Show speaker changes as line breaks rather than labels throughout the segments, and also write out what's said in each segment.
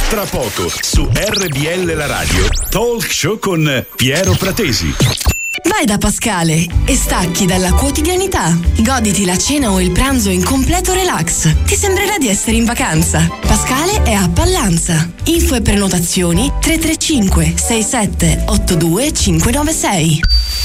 Tra poco su RBL La Radio, talk show con Piero Pratesi.
Vai da Pascale e stacchi dalla quotidianità. Goditi la cena o il pranzo in completo relax. Ti sembrerà di essere in vacanza. Pascale è a Pallanza. Info e prenotazioni 335 67 82 596.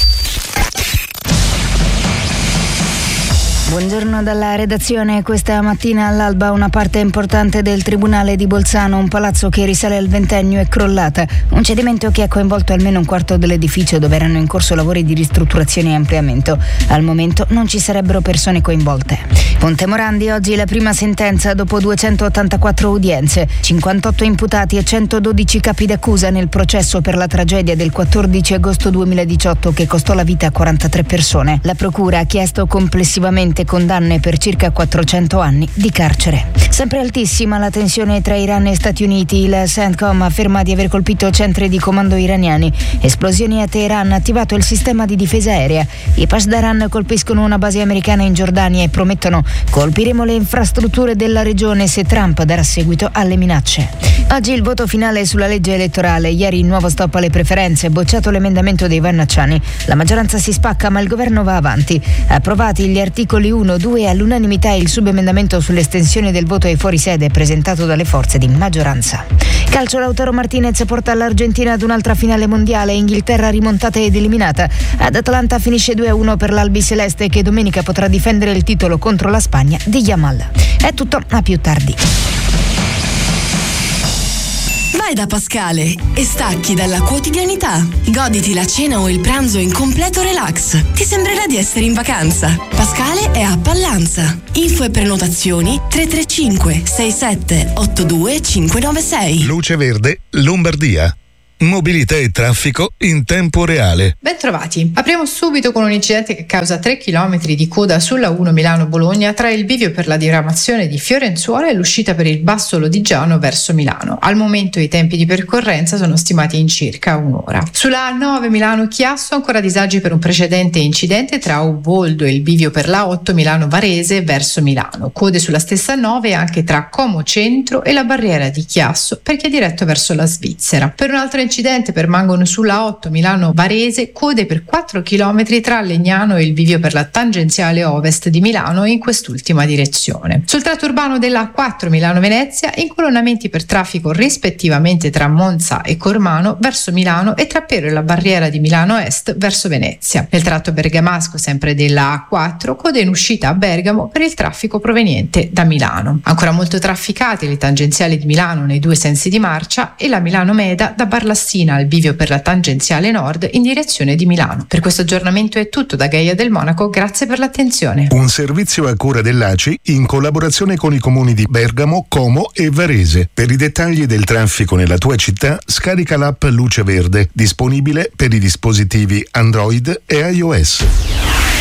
Buongiorno dalla redazione. Questa mattina all'alba una parte importante del Tribunale di Bolzano, un palazzo che risale al ventennio, è crollata. Un cedimento che ha coinvolto almeno un quarto dell'edificio, dove erano in corso lavori di ristrutturazione e ampliamento. Al momento non ci sarebbero persone coinvolte. Ponte Morandi, oggi la prima sentenza dopo 284 udienze, 58 imputati e 112 capi d'accusa nel processo per la tragedia del 14 agosto 2018 che costò la vita a 43 persone. La procura ha chiesto complessivamente condanne per circa 400 anni di carcere. Sempre altissima la tensione tra Iran e Stati Uniti. Il CENTCOM afferma di aver colpito centri di comando iraniani. Esplosioni a Teheran, attivato il sistema di difesa aerea. I Pasdaran colpiscono una base americana in Giordania e promettono: colpiremo le infrastrutture della regione se Trump darà seguito alle minacce. Oggi il voto finale sulla legge elettorale. Ieri il nuovo stop alle preferenze, bocciato l'emendamento dei Vannacciani. La maggioranza si spacca ma il governo va avanti. Approvati gli articoli 1, 2 all'unanimità il subemendamento sull'estensione del voto ai fuorisede presentato dalle forze di maggioranza. Calcio, Lautaro Martinez porta l'Argentina ad un'altra finale mondiale. Inghilterra rimontata ed eliminata. Ad Atlanta finisce 2-1 per l'Albiceleste, che domenica potrà difendere il titolo contro la Spagna di Yamal. È tutto, a più tardi.
Vai da Pascale e stacchi dalla quotidianità. Goditi la cena o il pranzo in completo relax. Ti sembrerà di essere in vacanza. Pascale è a Pallanza. Info e prenotazioni 335 67 82 596.
Luce Verde, Lombardia. Mobilità e traffico in tempo reale.
Ben trovati. Apriamo subito con un incidente che causa 3 km di coda sulla 1 Milano-Bologna tra il bivio per la diramazione di Fiorenzuola e l'uscita per il Basso Lodigiano verso Milano. Al momento i tempi di percorrenza sono stimati in circa un'ora. Sulla 9 Milano-Chiasso ancora disagi per un precedente incidente tra Uboldo e il bivio per la 8 Milano-Varese verso Milano. Code sulla stessa 9 anche tra Como Centro e la barriera di Chiasso per chi è diretto verso la Svizzera. Per un altro incidente permangono sulla 8 Milano-Varese code per 4 km tra Legnano e il bivio per la tangenziale ovest di Milano in quest'ultima direzione. Sul tratto urbano della 4 Milano-Venezia incolonnamenti per traffico rispettivamente tra Monza e Cormano verso Milano e tra Pero e la barriera di Milano Est verso Venezia. Nel tratto bergamasco sempre della A4 code in uscita a Bergamo per il traffico proveniente da Milano. Ancora molto trafficate le tangenziali di Milano nei due sensi di marcia e la Milano-Meda da Barlassina al bivio per la tangenziale nord in direzione di Milano. Per questo aggiornamento è tutto da Gaia del Monaco, grazie per l'attenzione.
Un servizio a cura dell'ACI in collaborazione con i comuni di Bergamo, Como e Varese. Per i dettagli del traffico nella tua città scarica l'app Luce Verde, disponibile per i dispositivi Android e iOS.